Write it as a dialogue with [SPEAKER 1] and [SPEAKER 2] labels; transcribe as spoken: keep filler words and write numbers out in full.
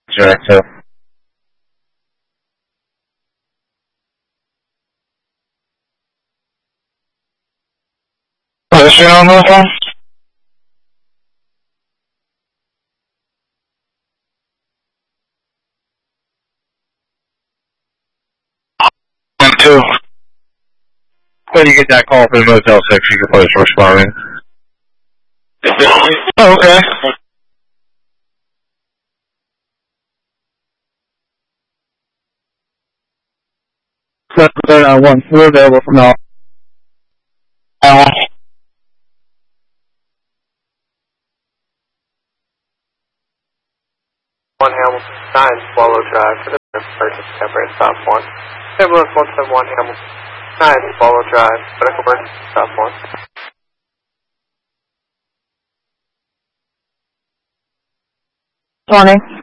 [SPEAKER 1] Direct two. Position on the phone? One, two. When you get that call from the Motel six, you can post responding. Oh, okay. Seven, one, we're available from now. Uh,
[SPEAKER 2] one Hamilton, nine Swallow Drive to the emergency temporary stop one. Ambulance one seven one Hamilton, nine Swallow Drive, medical emergency stop one.
[SPEAKER 3] Morning.